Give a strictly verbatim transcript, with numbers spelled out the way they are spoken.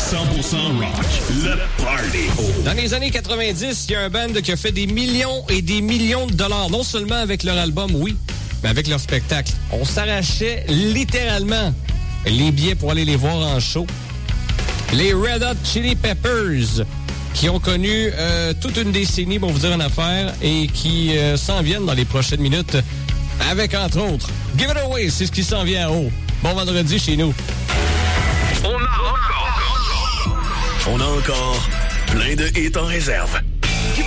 cent pour cent rock, le party. Dans les années quatre-vingt-dix, il y a un band qui a fait des millions et des millions de dollars, non seulement avec leur album, oui, mais avec leur spectacle. On s'arrachait littéralement les billets pour aller les voir en show. Les Red Hot Chili Peppers, qui ont connu euh, toute une décennie, pour vous dire une affaire, et qui euh, s'en viennent dans les prochaines minutes avec, entre autres, Give It Away, c'est ce qui s'en vient en haut. Bon vendredi chez nous. On a encore... On a encore plein de hits en réserve.